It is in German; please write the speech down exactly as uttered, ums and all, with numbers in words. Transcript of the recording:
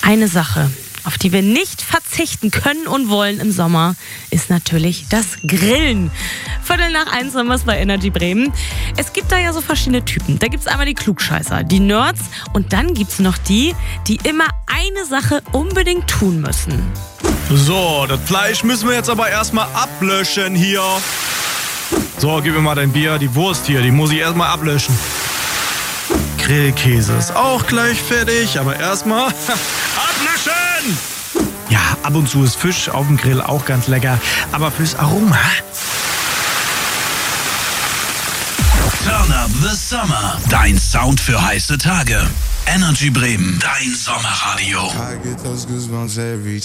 Eine Sache, auf die wir nicht verzichten können und wollen im Sommer, ist natürlich das Grillen. Viertel nach eins haben wir es bei Energy Bremen. Es gibt da ja so verschiedene Typen. Da gibt es einmal die Klugscheißer, die Nerds und dann gibt es noch die, die immer eine Sache unbedingt tun müssen. So, das Fleisch müssen wir jetzt aber erstmal ablöschen hier. So, gib mir mal dein Bier. Die Wurst hier, die muss ich erstmal ablöschen. Grillkäse ist auch gleich fertig, aber erstmal ablöschen! Ja, ab und zu ist Fisch auf dem Grill auch ganz lecker, aber fürs Aroma. Turn up the Summer. Dein Sound für heiße Tage. Energy Bremen, dein Sommerradio.